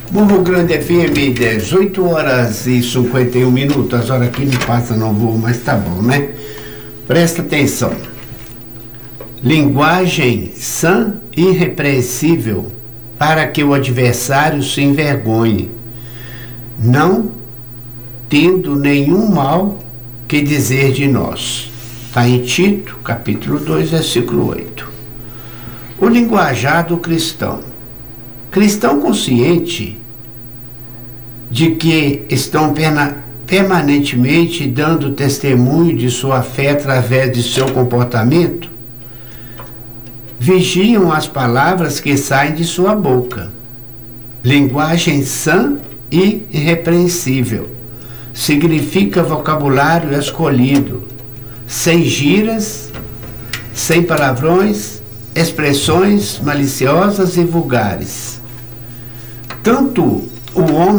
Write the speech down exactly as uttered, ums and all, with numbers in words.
Morro Grande F M, dezoito horas e cinquenta e um minutos. As horas aqui me passam, não vou, mas tá bom, né? Presta atenção. Linguagem sã e irrepreensível, para que o adversário se envergonhe, não tendo nenhum mal que dizer de nós. Está em Tito, capítulo dois, versículo oito. O linguajar do cristão. Cristão consciente de que estão perna, permanentemente dando testemunho de sua fé através de seu comportamento, vigiam as palavras que saem de sua boca. Linguagem sã e irrepreensível significa vocabulário escolhido, sem gírias, sem palavrões, expressões maliciosas e vulgares. Tanto o homem